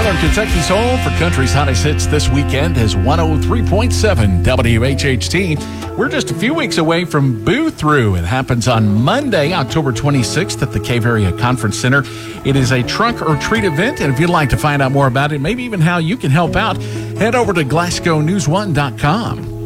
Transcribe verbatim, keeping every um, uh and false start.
Northern Kentucky's home for country's hottest hits this weekend is one oh three point seven W H H T. We're just a few weeks away from Boo Through. It happens on Monday, October twenty-sixth at the Cave Area Conference Center. It is a trunk or treat event, and if you'd like to find out more about it, maybe even how you can help out, head over to Glasgow News One dot com.